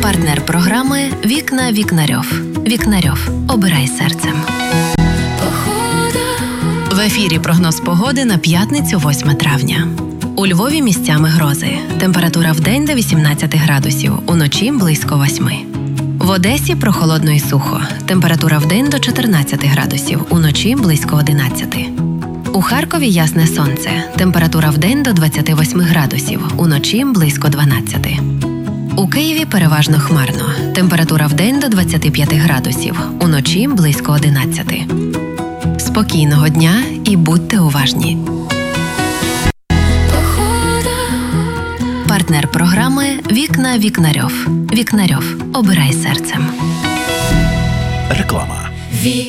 Партнер програми «Вікна Вікнарьов». Вікнарьов. Обирай серцем. В ефірі прогноз погоди на п'ятницю 8 травня. У Львові місцями грози. Температура вдень до 18 градусів, уночі близько 8. В Одесі прохолодно і сухо. Температура вдень до 14 градусів, уночі близько 11. У Харкові ясне сонце. Температура вдень до 28 градусів, уночі близько 12. У Києві переважно хмарно. Температура вдень до 25 градусів, уночі близько 11. Спокійного дня і будьте уважні. Партнер програми «Вікна Вікнарьов». Вікнарьов. Обирай серцем. Реклама.